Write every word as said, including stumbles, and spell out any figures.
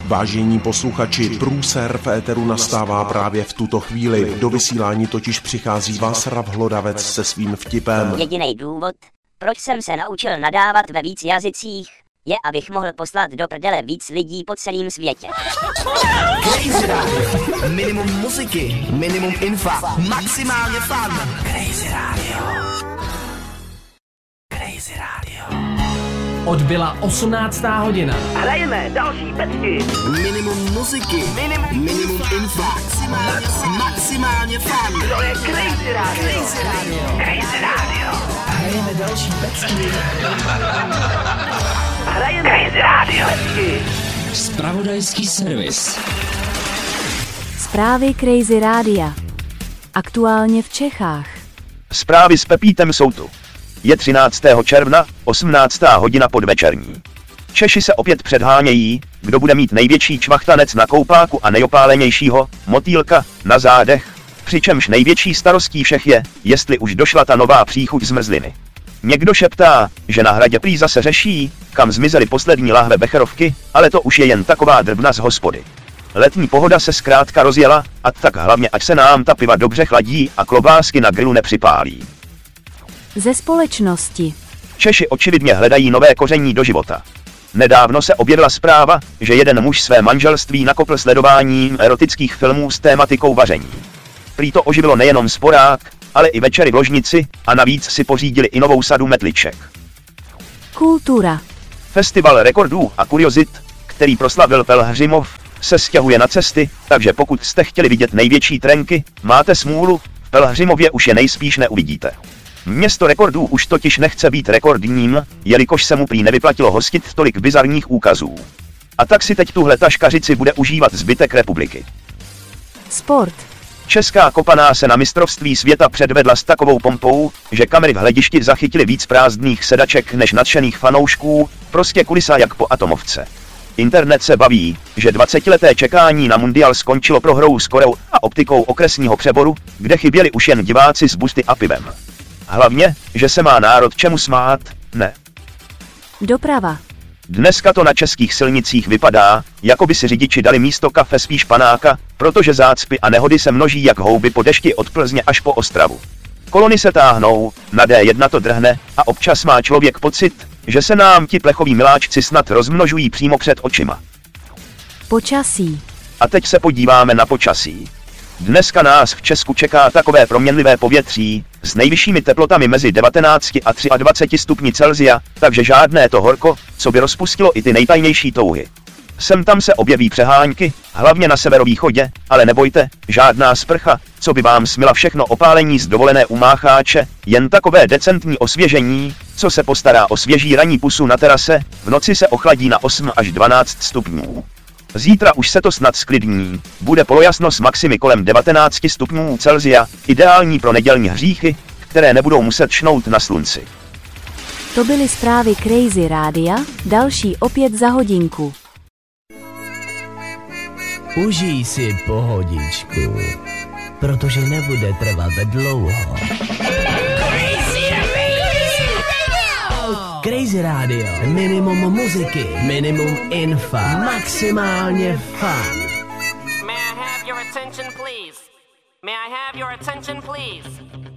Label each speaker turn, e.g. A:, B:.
A: Vážení posluchači, průser v éteru nastává právě v tuto chvíli. Do vysílání totiž přichází Václav Hlodavec se svým vtipem.
B: Jediný důvod, proč jsem se naučil nadávat ve víc jazycích, je, abych mohl poslat do prdele víc lidí po celém světě.
C: Crazy Radio. Minimum muziky, minimum infa, maximálně fun. Crazy Radio. Crazy Radio.
D: Odbyla osmnáctá hodina.
C: Hrajeme další pecky. Minimum muziky, minimum, minimum infa, maximálně, maximálně fun. To je Crazy Radio. Crazy Radio. Crazy Radio. Hrajeme další pecky. Hrajeme Crazy Radio.
E: Zpravodajský servis.
F: Zprávy Crazy Rádia. Aktuálně v Čechách.
G: Zprávy s Pepítem jsou tu. Je třináctého června, osmnáctá hodina podvečerní. Češi se opět předhánějí, kdo bude mít největší čvachtanec na koupáku a nejopálenějšího motýlka na zádech, přičemž největší starostí všech je, jestli už došla ta nová příchuť zmrzliny. Někdo šeptá, že na Hradě prý zase řeší, kam zmizely poslední lahve becherovky, ale to už je jen taková drbna z hospody. Letní pohoda se zkrátka rozjela, a tak hlavně ať se nám ta piva dobře chladí a klobásky na grilu nepřipálí.
F: Ze společnosti.
G: Češi očividně hledají nové koření do života. Nedávno se objevila zpráva, že jeden muž své manželství nakopl sledováním erotických filmů s tématikou vaření. Prý to oživilo nejenom sporák, ale i večery v ložnici a navíc si pořídili i novou sadu metliček.
F: Kultura.
G: Festival rekordů a kuriozit, který proslavil Pelhřimov, se stěhuje na cesty, takže pokud jste chtěli vidět největší trenky, máte smůlu, v Pelhřimově už je nejspíš neuvidíte. Město rekordů už totiž nechce být rekordním, jelikož se mu prý nevyplatilo hostit tolik bizarních úkazů. A tak si teď tuhle taškařici bude užívat zbytek republiky.
F: Sport.
G: Česká kopaná se na mistrovství světa předvedla s takovou pompou, že kamery v hledišti zachytily víc prázdných sedaček než nadšených fanoušků, prostě kulisa jak po atomovce. Internet se baví, že dvacetileté čekání na mundial skončilo prohrou s Koreou a optikou okresního přeboru, kde chyběli už jen diváci s busty a pivem. Hlavně, že se má národ čemu smát, ne.
F: Doprava.
G: Dneska to na českých silnicích vypadá, jako by si řidiči dali místo kafe spíš panáka, protože zácpy a nehody se množí jak houby po dešti od Plzně až po Ostravu. Kolony se táhnou, na D jedna to drhne a občas má člověk pocit, že se nám ti plechoví miláčci snad rozmnožují přímo před očima.
F: Počasí.
G: A teď se podíváme na počasí. Dneska nás v Česku čeká takové proměnlivé povětří, s nejvyššími teplotami mezi devatenácti a dvaceti třemi stupni Celsia, takže žádné to horko, co by rozpustilo i ty nejtajnější touhy. Sem tam se objeví přehánky, hlavně na severovýchodě, ale nebojte, žádná sprcha, co by vám smila všechno opálení z dovolené u mácháče, jen takové decentní osvěžení, co se postará o svěží ranní pusu na terase, v noci se ochladí na osm až dvanáct stupňů. Zítra už se to snad sklidní, bude polojasno s maximy kolem devatenácti stupňů Celsia, ideální pro nedělní hříchy, které nebudou muset šnout na slunci.
F: To byly zprávy Crazy Rádia, další opět za hodinku.
C: Užij si pohodičku, protože nebude trvat dlouho. Crazy Radio. Minimum muziky, minimum infa, maximálně fun.
H: May I have your attention, please? May I have your attention, please?